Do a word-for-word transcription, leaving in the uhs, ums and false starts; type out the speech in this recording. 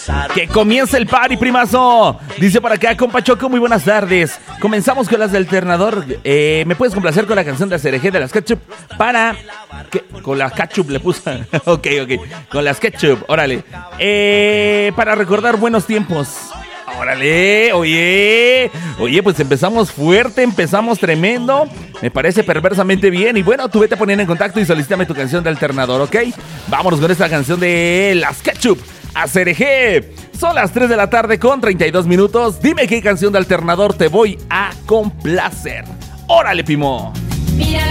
Que comience el party, primazo. Dice por acá, compa Choco, muy buenas tardes. Comenzamos con las del alternador. Eh, ¿Me puedes complacer con la canción de Cereje de las Ketchup? Para... ¿Qué? Con las Ketchup le puse. ok, ok. Con las Ketchup, órale. Eh, para recordar buenos tiempos. Órale, oye, oye, pues empezamos fuerte, empezamos tremendo. Me parece perversamente bien. Y bueno, tú vete a poner en contacto y solicítame tu canción de alternador, ¿ok? Vámonos con esta canción de las Ketchup. A Cereje. Son las tres de la tarde con treinta y dos minutos. Dime qué canción de alternador te voy a complacer. Órale, Pimo. Mira